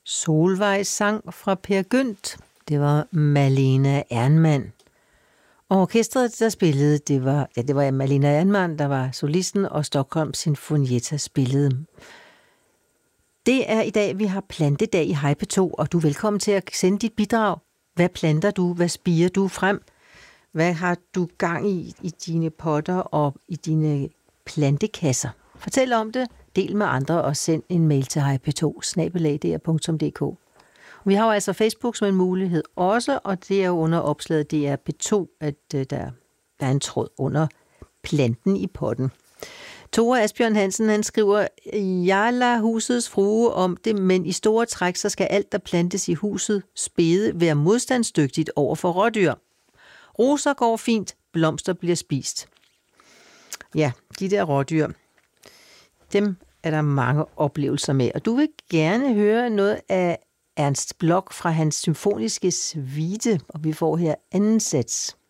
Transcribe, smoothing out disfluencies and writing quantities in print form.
Solvejs sang fra Per Gynt. Det var Malena Ernman. Og orkestret, der spillede, det var Malena Ernman, der var solisten, og Stockholms Sinfonietta spillede. Det er i dag, vi har plantedag i Hej P2, og du er velkommen til at sende dit bidrag. Hvad planter du? Hvad spirer du frem? Hvad har du gang i dine potter og i dine plantekasser? Fortæl om det, del med andre og send en mail til hejp2@dr.dk. Vi har jo altså Facebook som en mulighed også, og det er jo under opslaget DR P2, at der er en tråd under planten i potten. Tore Asbjørn Hansen, han skriver, jeg lader husets frue om det, men i store træk, så skal alt, der plantes i huset spede, være modstandsdygtigt over for rådyr. Roser går fint, blomster bliver spist. Ja, de der rådyr, dem er der mange oplevelser med, og du vil gerne høre noget af Ernst Bloch fra hans symfoniske suite, og vi får her anden sats.